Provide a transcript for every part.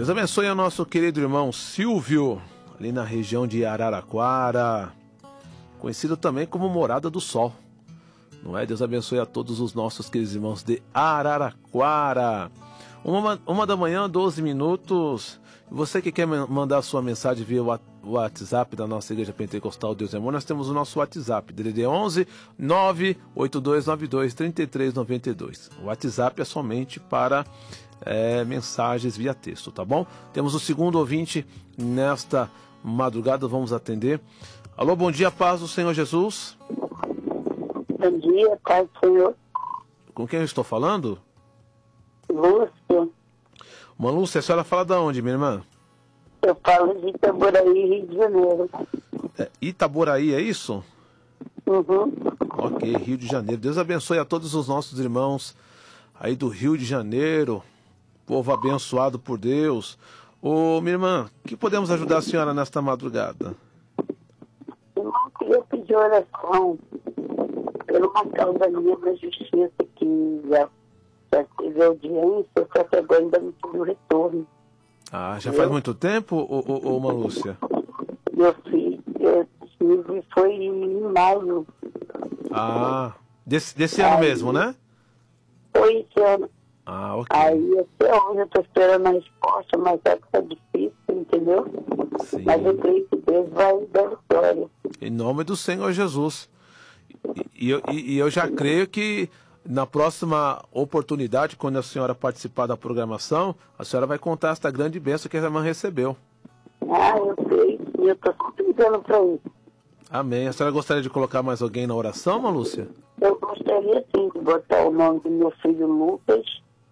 Deus abençoe ao nosso querido irmão Silvio, ali na região de Araraquara, conhecido também como Morada do Sol. Não é? Deus abençoe a todos os nossos queridos irmãos de Araraquara. 1h da manhã, 12 minutos. Você que quer mandar a sua mensagem via o WhatsApp da nossa Igreja Pentecostal Deus e Amor, nós temos o nosso WhatsApp, DDD 11 98292 3392. O WhatsApp é somente para mensagens via texto, tá bom? Temos o segundo ouvinte nesta madrugada, vamos atender. Alô, bom dia, paz do Senhor Jesus. Bom dia, paz do Senhor. Com quem eu estou falando? Lúcia. Lúcia, a senhora fala de onde, minha irmã? Eu falo de Itaboraí, Rio de Janeiro. Itaboraí, é isso? Uhum. Ok, Rio de Janeiro. Deus abençoe a todos os nossos irmãos aí do Rio de Janeiro. Povo abençoado por Deus. Ô, minha irmã, que podemos ajudar a senhora nesta madrugada? Eu queria pedir oração pelo causa da linha da justiça que já teve audiência, só que agora ainda não tive o retorno. Ah, já faz muito tempo, ô Lúcia? Meu filho, foi em maio. Ah, desse ano mesmo, né? Foi esse ano. Ah, ok. Aí até hoje eu estou esperando a resposta, mas é que tá difícil, entendeu? Sim. Mas eu creio que Deus vai dar vitória. Em nome do Senhor Jesus. E eu já creio que na próxima oportunidade, quando a senhora participar da programação, a senhora vai contar esta grande bênção que a irmã recebeu. Ah, eu sei, e eu estou sempre ligando para isso. Amém. A senhora gostaria de colocar mais alguém na oração, Lúcia? Eu gostaria sim de botar o nome do meu filho Lucas,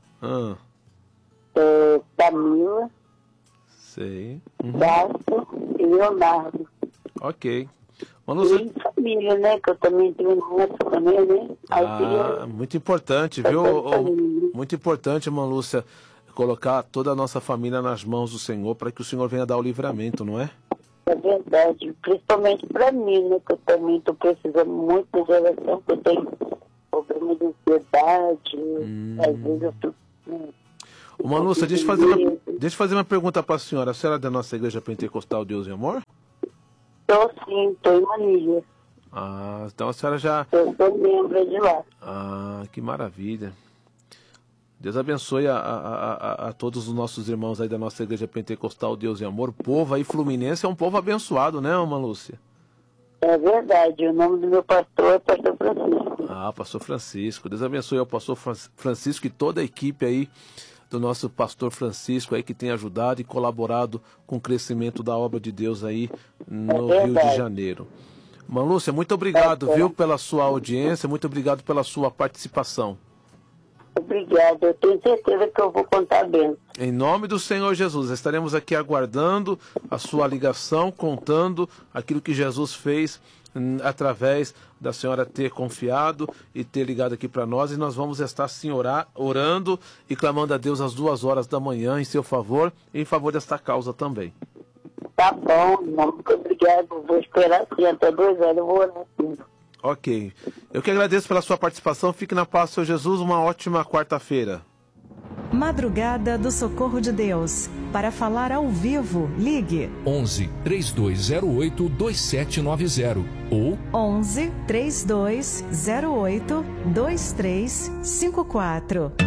Camila, sei. Cássio e Leonardo. Ok. Lúcia... E família, né? Que eu também tenho neto também, né? Muito importante, viu? Muito importante, irmã Lúcia, colocar toda a nossa família nas mãos do Senhor para que o Senhor venha dar o livramento, não é? É verdade, principalmente para mim, né? Que eu também estou precisando muito de geração, que eu tenho problema de ansiedade, às vezes eu fico... Lúcia, deixa eu fazer uma pergunta para a senhora. A senhora é da nossa Igreja Pentecostal Deus e Amor? Estou em Manilha. Ah, então a senhora já... Eu sou membro de lá. Ah, que maravilha. Deus abençoe a todos os nossos irmãos aí da nossa Igreja Pentecostal Deus e Amor. O povo aí fluminense é um povo abençoado, né, irmã Lúcia? É verdade. O nome do meu pastor é Pastor Francisco. Ah, Pastor Francisco. Deus abençoe ao Pastor Francisco e toda a equipe aí do nosso Pastor Francisco aí que tem ajudado e colaborado com o crescimento da obra de Deus aí no Rio de Janeiro. Irmã Lúcia, muito obrigado, viu, pela sua audiência, muito obrigado pela sua participação. Obrigada, eu tenho certeza que eu vou contar bem. Em nome do Senhor Jesus, estaremos aqui aguardando a sua ligação, contando aquilo que Jesus fez através da senhora ter confiado e ter ligado aqui para nós, e nós vamos estar sim orando e clamando a Deus às 2h da manhã em seu favor e em favor desta causa também. Tá bom, muito obrigado, vou esperar sim, até 2h eu vou orar sim. Ok. Eu que agradeço pela sua participação. Fique na paz, Senhor Jesus. Uma ótima quarta-feira. Madrugada do Socorro de Deus. Para falar ao vivo, ligue 11 3208 2790 ou 11 3208 2354.